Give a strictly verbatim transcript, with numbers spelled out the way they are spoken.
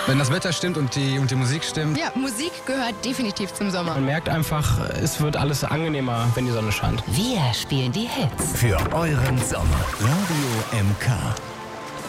Wenn das Wetter stimmt und die, und die Musik stimmt. Ja, Musik gehört definitiv zum Sommer. Man merkt einfach, es wird alles angenehmer, wenn die Sonne scheint. Wir spielen die Hits. Für euren Sommer. Radio M K.